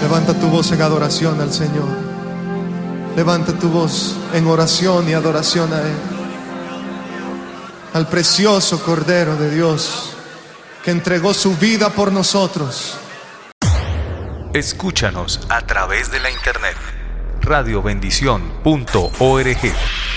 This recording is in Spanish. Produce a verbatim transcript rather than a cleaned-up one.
Levanta tu voz en adoración al Señor. Levanta tu voz en oración y adoración a Él, al precioso Cordero de Dios que entregó su vida por nosotros. Escúchanos a través de la internet radio bendición punto org.